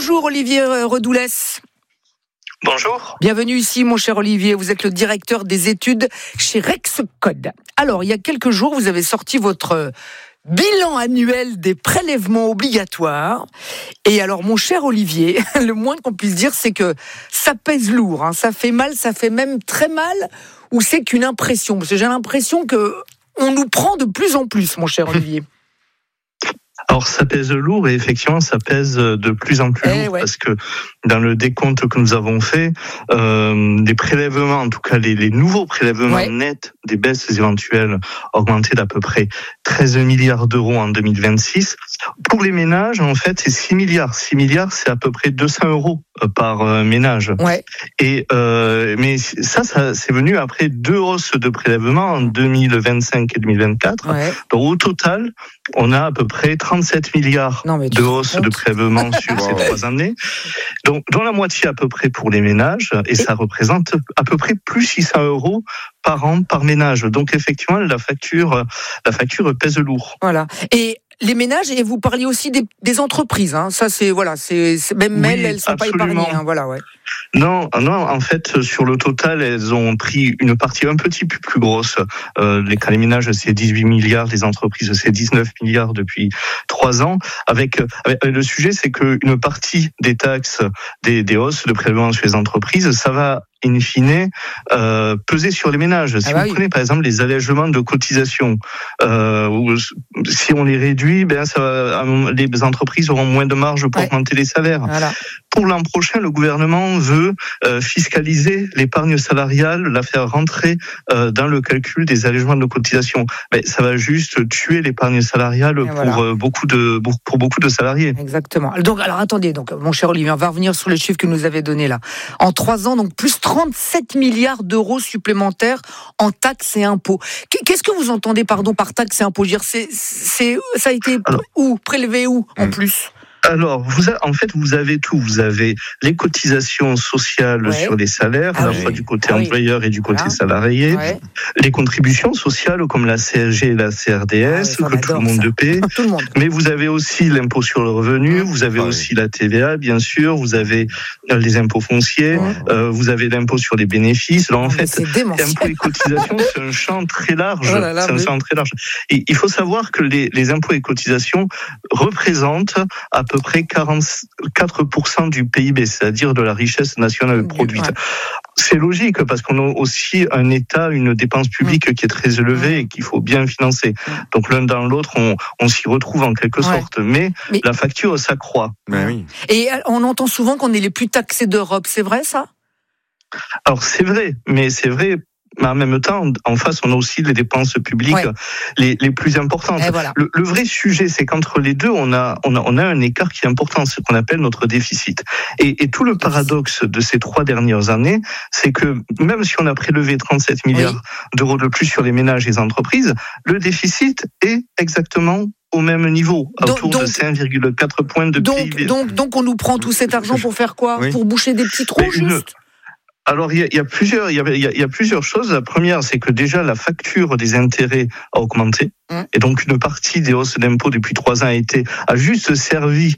Bonjour Olivier Redoulès. Bonjour. Bienvenue ici mon cher Olivier, vous êtes le directeur des études chez Rexcode. Alors il y a quelques jours vous avez sorti votre bilan annuel des prélèvements obligatoires. Et alors mon cher Olivier, le moins qu'on puisse dire c'est que ça pèse lourd, ça fait mal, ça fait même très mal, ou c'est qu'une impression? Parce que j'ai l'impression que on nous prend de plus en plus mon cher Olivier. Alors ça pèse lourd et effectivement ça pèse de plus en plus lourd parce que dans le décompte que nous avons fait, les prélèvements, en tout cas les nouveaux prélèvements nets des baisses éventuelles augmenté d'à peu près 13 milliards d'euros en 2026. Pour les ménages, en fait, c'est 6 milliards. 6 milliards, c'est à peu près 200 euros par ménage. Et mais ça c'est venu après 2 hausses de prélèvements en 2025 et 2024. Donc au total, on a à peu près 37 milliards de hausse de prélèvements sur ces 3 années. Donc, dont la moitié à peu près pour les ménages, et ça représente à peu près plus 600 euros par an par ménage. Donc, effectivement, la facture pèse lourd. Voilà. Et les ménages, et vous parliez aussi des entreprises, ça c'est même elles sont pas épargnées, Non, en fait, sur le total, elles ont pris une partie un petit peu plus grosse. Les ménages, c'est 18 milliards, les entreprises, c'est 19 milliards depuis 3 ans. Avec le sujet, c'est qu'une partie des taxes, des hausses de prélèvements sur les entreprises, ça va in fine, peser sur les ménages. Si vous prenez par exemple les allègements de cotisations, si on les réduit, les entreprises auront moins de marge pour augmenter les salaires. Pour l'an prochain, le gouvernement veut fiscaliser l'épargne salariale, la faire rentrer dans le calcul des allègements de cotisations. Mais ça va juste tuer l'épargne salariale pour beaucoup de salariés. Exactement. Alors attendez, mon cher Olivier, on va revenir sur les chiffres que nous avez donnés là. En 3 ans, donc plus 37 milliards d'euros supplémentaires en taxes et impôts. Qu'est-ce que vous entendez par taxes et impôts? Ça a été prélevé où en plus? Alors, vous avez tout. Vous avez les cotisations sociales sur les salaires, à la fois du côté employeur et du côté salarié. Les contributions sociales comme la CSG et la CRDS, que tout le monde paie. Mais vous avez aussi l'impôt sur le revenu, vous avez aussi la TVA, bien sûr, vous avez les impôts fonciers, vous avez l'impôt sur les bénéfices. Alors, en fait, impôts et cotisations, c'est un champ très large. Et il faut savoir que les impôts et cotisations représentent à peu près 44% du PIB, c'est-à-dire de la richesse nationale produite. C'est logique parce qu'on a aussi un État, une dépense publique qui est très élevée et qu'il faut bien financer. Donc l'un dans l'autre, on s'y retrouve en quelque sorte. Mais la facture s'accroît. Et on entend souvent qu'on est les plus taxés d'Europe, c'est vrai ça? Alors c'est vrai, mais en même temps, en face, on a aussi les dépenses publiques les plus importantes. Le vrai sujet, c'est qu'entre les deux, on a un écart qui est important, ce qu'on appelle notre déficit. Et tout le paradoxe de ces 3 dernières années, c'est que même si on a prélevé 37 milliards d'euros de plus sur les ménages et les entreprises, le déficit est exactement au même niveau, autour de 5,4 points de PIB. Donc on nous prend tout cet argent pour faire quoi? Pour boucher des petits trous juste? Alors, il y a plusieurs choses. La première, c'est que déjà, la facture des intérêts a augmenté. Et donc, une partie des hausses d'impôts depuis 3 ans a juste servi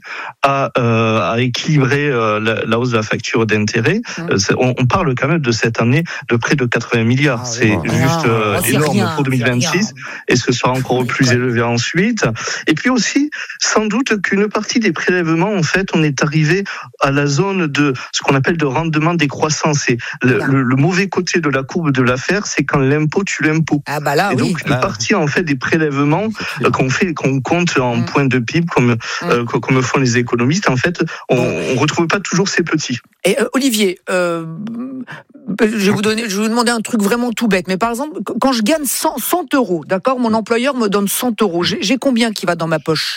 à équilibrer la hausse de la facture d'intérêts. On parle quand même de cette année de près de 80 milliards. C'est juste énorme pour 2026. Et ce sera encore plus élevé ensuite. Et puis aussi, sans doute qu'une partie des prélèvements, en fait, on est arrivé à la zone de ce qu'on appelle de rendement décroissant. C'est le mauvais côté de la courbe de l'affaire, c'est quand l'impôt tue l'impôt. Et donc, une partie, en fait, des prélèvements qu'on compte en points de PIB, comme font les économistes, en fait, on retrouve pas toujours ces petits. Et Olivier, je vais vous demander un truc vraiment tout bête, mais par exemple, quand je gagne 100 euros, d'accord, mon employeur me donne 100 euros, j'ai combien qui va dans ma poche?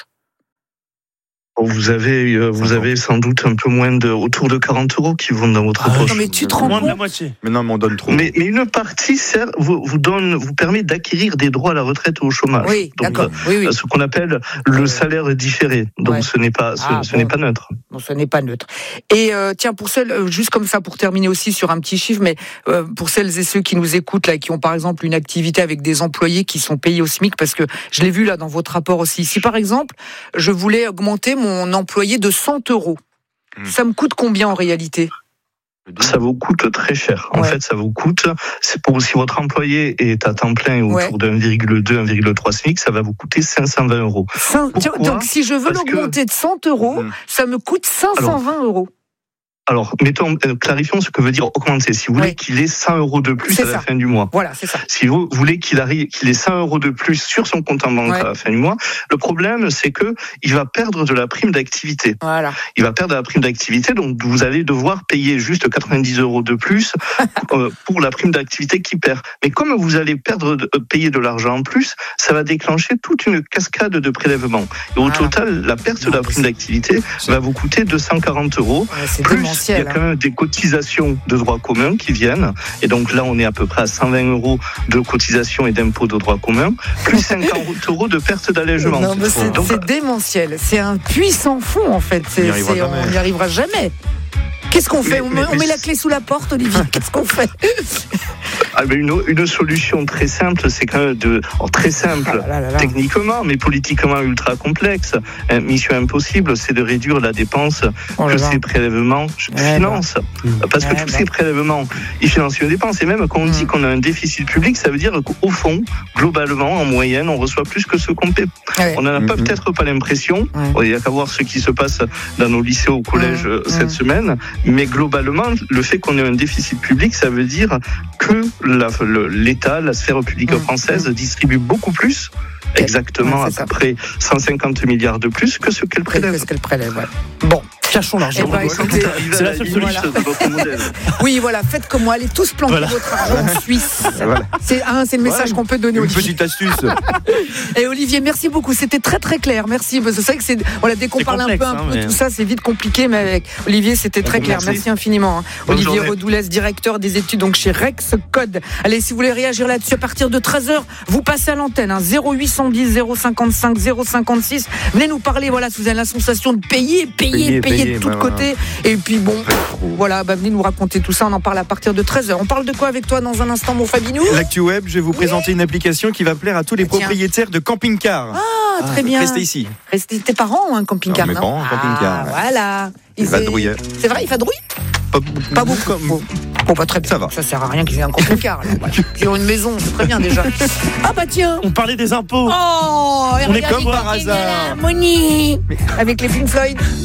Vous avez sans doute un peu moins autour de 40 euros qui vont dans votre poche. Non, mais tu te rends compte? Moins de la moitié. Mais non, mais on donne trop. Mais une partie, vous permet d'acquérir des droits à la retraite ou au chômage. Oui, donc, d'accord. Ce qu'on appelle le salaire différé. Donc, ce n'est pas neutre. Non, ce n'est pas neutre. Et tiens, pour celles, juste comme ça, pour terminer aussi sur un petit chiffre, mais pour celles et ceux qui nous écoutent là, qui ont par exemple une activité avec des employés qui sont payés au SMIC, parce que je l'ai vu là dans votre rapport aussi. Si par exemple, je voulais augmenter mon employé de 100 euros. Ça me coûte combien en réalité ? Ça vous coûte très cher. En fait, ça vous coûte, c'est pour si votre employé est à temps plein autour de 1,2, 1,3 SMIC, ça va vous coûter 520 €. Donc, si je veux l'augmenter de 100 €, ça me coûte 520 €. Alors, clarifions ce que veut dire augmenter. Si vous voulez qu'il ait 100 € de plus à la fin du mois. Voilà, c'est ça. Si vous voulez qu'il ait 100 € de plus sur son compte en banque à la fin du mois, le problème, c'est que il va perdre de la prime d'activité. Voilà. Il va perdre de la prime d'activité, donc vous allez devoir payer juste 90 € de plus pour la prime d'activité qu'il perd. Mais comme vous allez payer de l'argent en plus, ça va déclencher toute une cascade de prélèvements. Et au total, la perte de la prime d'activité va vous coûter 240 €. Plus il y a quand même des cotisations de droit commun qui viennent. Et donc là, on est à peu près à 120 € de cotisations et d'impôts de droit commun, plus 50 € de perte d'allègement. Non, mais c'est démentiel. C'est un puits sans fond, en fait. On n'y arrivera jamais. Qu'est-ce qu'on fait ? On met la clé sous la porte, Olivier. Qu'est-ce qu'on fait ? Une solution très simple, c'est quand même très simple techniquement, mais politiquement ultra complexe. Mission impossible, c'est de réduire la dépense que ces prélèvements financent. Parce que tous ces prélèvements, ils financent une dépense. Et même quand on dit qu'on a un déficit public, ça veut dire qu'au fond, globalement, en moyenne, on reçoit plus que ce qu'on paie. On n'en a peut-être pas l'impression. Il y a qu'à voir ce qui se passe dans nos lycées au collège cette semaine. Mais globalement, le fait qu'on ait un déficit public, ça veut dire que l'État, la sphère publique française distribue beaucoup plus, exactement à peu près 150 milliards de plus que ce qu'elle prélève. Bon. Cachons l'argent. C'est la seule solution de votre modèle. Oui, voilà, faites comme moi, allez tous planter votre argent en Suisse. C'est le message qu'on peut donner, Olivier. Une petite astuce. Et Olivier, merci beaucoup, c'était très très clair, merci. Parce que c'est vrai que dès qu'on parle un peu tout ça, c'est vite compliqué, mais avec Olivier, c'était très clair. Merci infiniment. Olivier Redoulès, directeur des études donc chez Rexcode. Allez, si vous voulez réagir là-dessus à partir de 13h, vous passez à l'antenne, 0810 055 056. Venez nous parler, si vous avez la sensation de payer de tous côtés. Et puis venez nous raconter tout ça. On en parle à partir de 13h. On parle de quoi avec toi dans un instant, mon Fabinou ? L'actu web, je vais vous présenter une application qui va plaire à tous les propriétaires de camping-cars. Ah, très bien. Restez ici. Tes parents ont un camping-car, Mes parents ont un camping-car. Voilà. Il vadrouille. C'est vrai, il vadrouille ? Pas beaucoup. Très bien. Ça va. Ça sert à rien qu'ils aient un camping-car. Ils ont une maison, c'est très bien déjà. Ah tiens. On parlait des impôts. Oh, on est comme par hasard. Moni avec les Pink Floyd.